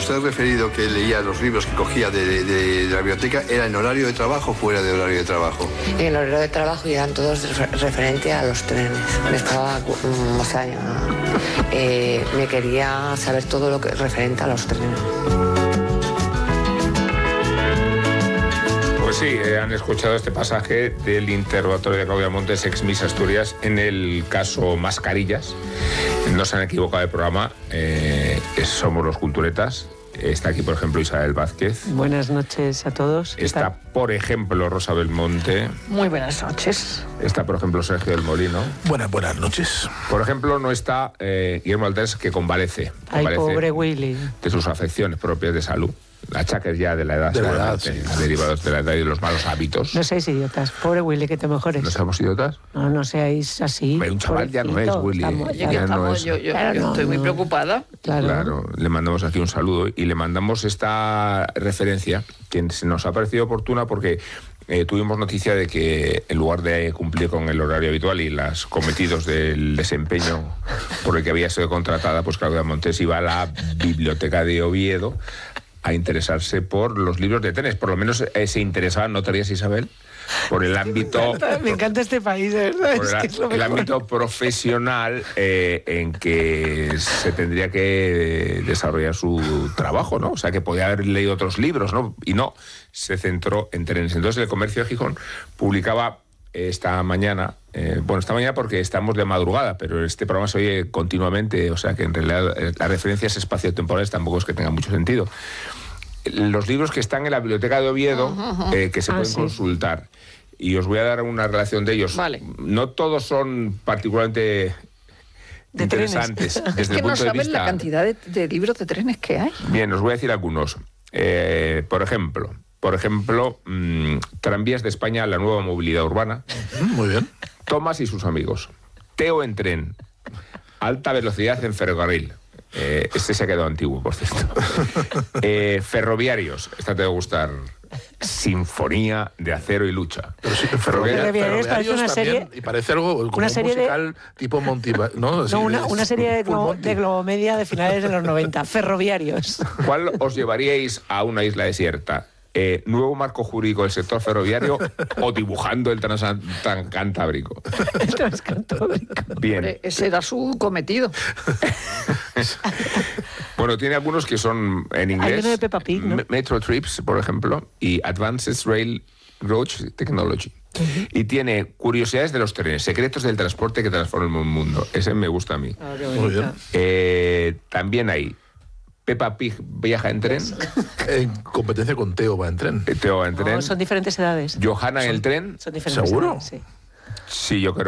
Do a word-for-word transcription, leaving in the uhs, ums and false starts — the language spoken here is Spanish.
usted ha referido que leía los libros que cogía de, de, de la biblioteca, ¿era en horario de trabajo o fuera de horario de trabajo? En el horario de trabajo, y eran todos re referentes a los trenes. Me estaba, o sea, eh, me quería saber todo lo que referente a los trenes. Pues sí, eh, han escuchado este pasaje del interrogatorio de Claudia Montes, ex Miss Asturias, en el caso Mascarillas. No se han equivocado de programa, eh, somos los Culturetas. Está aquí, por ejemplo, Isabel Vázquez. Buenas noches a todos. Está, por ejemplo, Rosa Belmonte. Muy buenas noches. Está, por ejemplo, Sergio del Molino. Buenas, buenas noches. Por ejemplo, no está eh, Guillermo Alters, que convalece. Ay, convalece pobre Willy. De sus afecciones propias de salud. Achaques ya de la edad, de la edad, sí. Derivados de la edad y de los malos hábitos. No seáis idiotas. Pobre Willy, que te mejores. ¿No seamos idiotas? No, no seáis así. Pero un chaval ya no es, Willy. Estamos, ya ya no estamos, es. Yo, yo, Claro, yo no, estoy muy no. preocupada. Claro. Claro, le mandamos aquí un saludo y le mandamos esta referencia que se nos ha parecido oportuna porque eh, tuvimos noticia de que en lugar de cumplir con el horario habitual y los cometidos del desempeño por el que había sido contratada, pues Claudia Montes iba a la biblioteca de Oviedo a interesarse por los libros de trenes. Por lo menos eh, se interesaba, ¿no te harías, Isabel? Por el ámbito... Me encanta, me encanta este país, de verdad. Por Es el, que es lo el mejor. ámbito profesional eh, en que se tendría que desarrollar su trabajo, ¿no? O sea, que podía haber leído otros libros, ¿no? Y no, se centró en trenes. Entonces, el Comercio de Gijón publicaba esta mañana, eh, bueno, esta mañana porque estamos de madrugada, pero este programa se oye continuamente, o sea que en realidad eh, las referencias espaciotemporales tampoco es que tengan mucho sentido. Los libros que están en la biblioteca de Oviedo, eh, que se Ah, pueden sí. consultar, y os voy a dar una relación de ellos. Vale. No todos son particularmente De interesantes trenes. desde Es que el no punto de sabes vista... la cantidad de, de libros de trenes que hay. Bien, os voy a decir algunos. Eh, por ejemplo, por ejemplo, mmm, Tranvías de España, la nueva movilidad urbana. Muy bien. Tomás y sus amigos. Teo en tren. Alta velocidad en ferrocarril. Eh, este se ha quedado antiguo, por cierto. Eh, ferroviarios. Esta te va a gustar. Sinfonía de acero y lucha. Pero sí, Ferroviarios ferroviarios parece una también, serie- y parece algo como una un serie de- musical tipo Monty, ¿no? Así No, una, de- una serie de, Full globo, Monty. de globomedia de finales de los noventa. Ferroviarios. ¿Cuál os llevaríais a una isla desierta? Eh, ¿Nuevo marco jurídico del sector ferroviario o dibujando el Transan- Trancantábrico? El Transcantábrico. Bien. Eh, Ese era su cometido. Bueno, tiene algunos que son en Hay inglés. uno de Peppa Pig, ¿no? Me- Metro Trips, por ejemplo, y Advanced Rail Gauge Technology. Y tiene curiosidades de los trenes, secretos del transporte que transforman el mundo. Ese me gusta a mí. Ah, qué Muy bonito. bien. Eh, también hay Peppa Pig viaja en tren. En competencia con Teo va en tren. Eh, Teo va en tren. No, son diferentes edades. Johanna en el tren. Son diferentes ¿Seguro? edades, sí. Sí, yo creo.